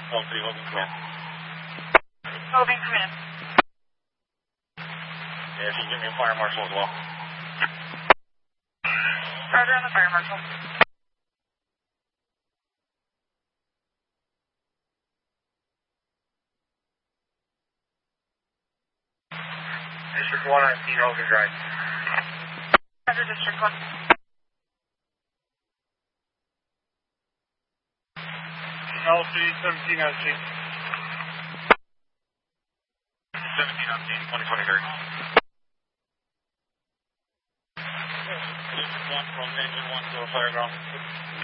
LC, Logan Command. Logan Command. Yeah, if you can give me a fire marshal as well. Roger on the fire marshal. District 1 on Steve Hogan Drive. Roger, District 1. LC, 17 on scene. 17 on scene, 2023. District 1 from engine 1 to a fire ground.